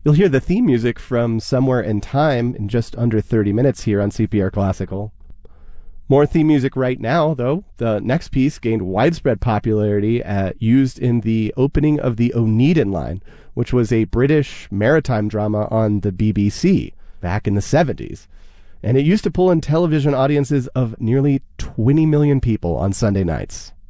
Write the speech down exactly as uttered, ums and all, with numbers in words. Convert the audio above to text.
You'll hear the theme music from Somewhere in Time in just under thirty minutes here on C P R Classical. More theme music right now, though. The next piece gained widespread popularity at, used in the opening of the Oneiden Line, which was a British maritime drama on the B B C back in the seventies. And it used to pull in television audiences of nearly twenty million people on Sunday nights.